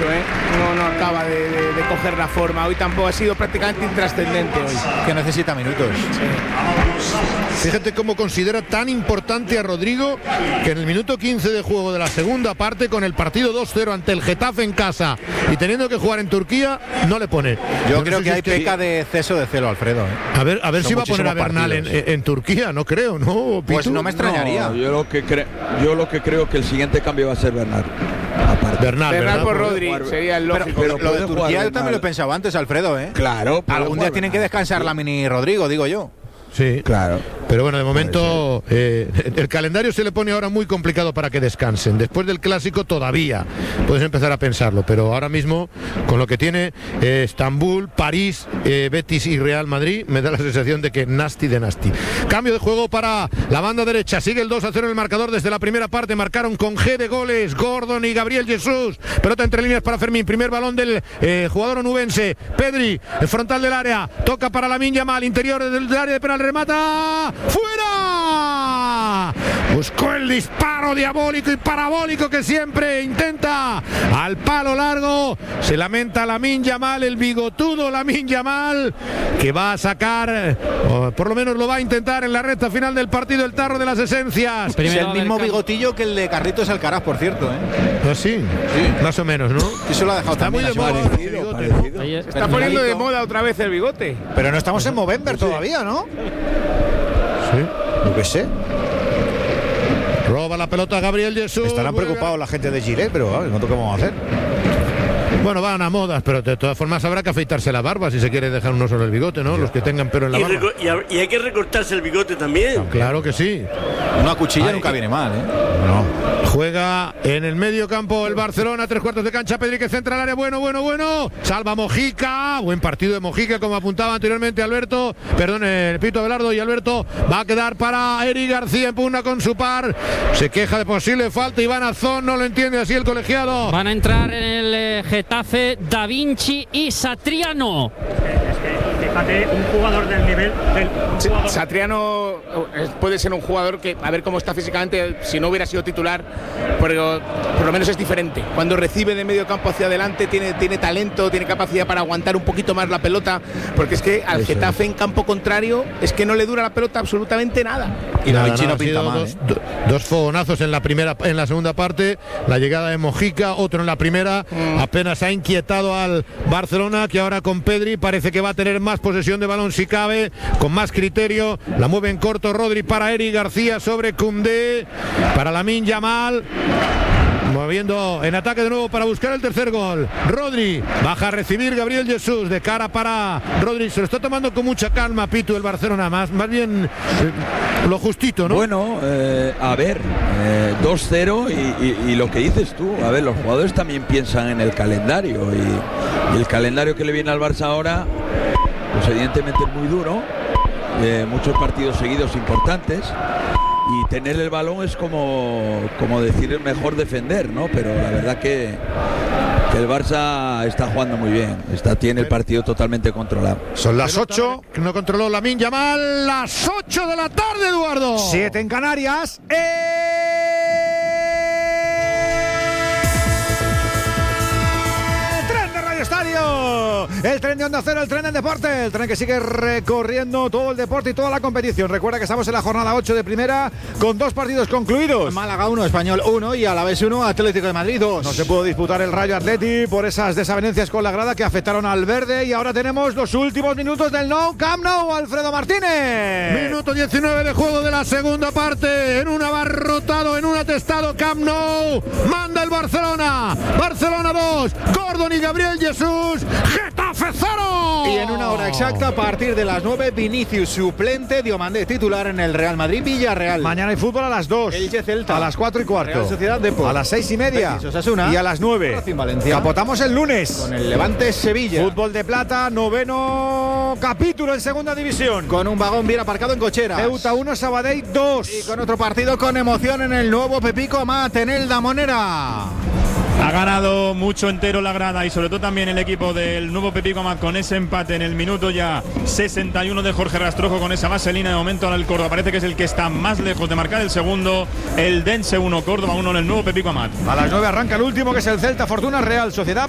mucho, no acaba de coger la forma. Hoy tampoco ha sido prácticamente intrascendente hoy. Que necesita minutos. Sí. Fíjate cómo considera tan importante a Rodrigo que en el minuto 15 de juego de la segunda parte, con el partido 2-0 ante el Getafe en casa y teniendo que jugar en Turquía, no le pone. Yo creo que hay peca de exceso de celo, Alfredo. A ver si va a poner a Bernal en Turquía, no creo, ¿no? Pues no me extrañaría. No, yo lo que creo que el siguiente cambio va a ser Bernal. Bernal por Rodri sería el lógico. Pero lo de Turquía yo también lo he pensado antes, Alfredo, Claro. Algún día tienen que descansar la mini Rodrigo, digo yo. Sí, claro. Pero bueno, de momento el calendario se le pone ahora muy complicado para que descansen. Después del clásico todavía puedes empezar a pensarlo, pero ahora mismo con lo que tiene Estambul, París, Betis y Real Madrid, me da la sensación de que nasty de nasty. Cambio de juego para la banda derecha. Sigue el 2-0 en el marcador desde la primera parte. Marcaron con G de goles Gordon y Gabriel Jesús. Pelota entre líneas para Fermín. Primer balón del jugador onubense. Pedri, el frontal del área. Toca para Lamine Yamal, interior del área de penal. Remata. ¡Fuera! Buscó el disparo diabólico y parabólico que siempre intenta. Al palo largo. Se lamenta Lamine Yamal, el bigotudo Lamine Yamal, que va a sacar, o por lo menos lo va a intentar en la recta final del partido, el tarro de las esencias. Es el mismo bigotillo que el de Carlitos Alcaraz, por cierto. ¿Ah, sí? Más o menos, ¿no? Eso lo ha dejado Está muy de moda. Parecido. Está poniendo de moda otra vez el bigote. Pero no estamos en Movember todavía, ¿no? Sí. Yo qué sé. Roba la pelota Gabriel Jesús. Estarán preocupados la gente de Gilet, pero no sé qué vamos a hacer. Bueno, van a modas, pero de todas formas habrá que afeitarse la barba si se quiere dejar uno solo el bigote, ¿no? Los que tengan pelo en la barba. Y hay que recortarse el bigote también. Claro que sí. Una cuchilla nunca viene mal, No. Juega en el medio campo el Barcelona, 3/4 de cancha. Pedri que centra al área. Bueno. Salva Mojica. Buen partido de Mojica, como apuntaba anteriormente Alberto. Perdón, Pito Abelardo, y Alberto va a quedar para Eric García en pugna con su par. Se queja de posible falta. Iván Azón no lo entiende así el colegiado. Van a entrar en el Getafe Da Vinci y Satriano. Fíjate, un jugador del nivel del Satriano puede ser un jugador que, a ver cómo está físicamente, si no hubiera sido titular, pero por lo menos es diferente. Cuando recibe de medio campo hacia adelante tiene talento, tiene capacidad para aguantar un poquito más la pelota, porque es que al Getafe en campo contrario es que no le dura la pelota absolutamente nada. Y Da Vinci no pinta mal. Dos fogonazos en la segunda parte, la llegada de Mojica, otro en la primera. Apenas ha inquietado al Barcelona, que ahora con Pedri parece que va a tener más posesión de balón si cabe, con más criterio. La mueve en corto Rodri para Eric García sobre Koundé, para Lamine Yamal, moviendo en ataque de nuevo para buscar el tercer gol. Rodri baja a recibir Gabriel Jesús, de cara para Rodri. Se lo está tomando con mucha calma Pitu el Barcelona, más bien lo justito, ¿no? Bueno, a ver, 2-0 y lo que dices tú, a ver, los jugadores también piensan en el calendario y el calendario que le viene al Barça ahora, pues evidentemente es muy duro, muchos partidos seguidos importantes. Y tener el balón es como decir mejor defender, ¿no? Pero la verdad que el Barça está jugando muy bien. Tiene el partido totalmente controlado. Son las 8, que no controló Lamine Yamal. Las 8 de la tarde, Eduardo. 7 en Canarias. Estadio, el tren de Onda Cero, el tren del deporte, el tren que sigue recorriendo todo el deporte y toda la competición. Recuerda que estamos en la jornada 8 de primera con 2 partidos concluidos. Málaga 1, Español 1 y Alavés 1, Atlético de Madrid 2. No se pudo disputar el Rayo Atleti por esas desavenencias con la grada que afectaron al verde, y ahora tenemos los últimos minutos del Nou Camp Nou. Alfredo Martínez. Minuto 19 de juego de la segunda parte, en un abarrotado, en un atestado Camp Nou. Manda el Barcelona. Barcelona 2, Gordon y Gabriel Jesús. Getafe 0. Y en una hora exacta, a partir de las 9, Vinicius suplente, Diomandé titular en el Real Madrid Villarreal. Mañana hay fútbol a las 2, Elche Celta, a las 4:15, Real Sociedad Depor, a las 6:30 Betis Osasuna, y a las 9 Racing Valencia. Capotamos el lunes Con el Levante Sevilla. Fútbol de plata, 9º capítulo en segunda división. Con un vagón bien aparcado en cocheras. Ceuta 1, Sabadell 2. Y con otro partido con emoción en el nuevo Pepico Amat en el Damonera. Ha ganado mucho entero la grada y sobre todo también el equipo del nuevo Pepico Amat con ese empate en el minuto ya 61 de Jorge Rastrojo, con esa vaselina. De momento ahora el Córdoba parece que es el que está más lejos de marcar el segundo. El Dense 1, Córdoba 1 en el nuevo Pepico Amat. A las 9 arranca el último, que es el Celta Fortuna Real Sociedad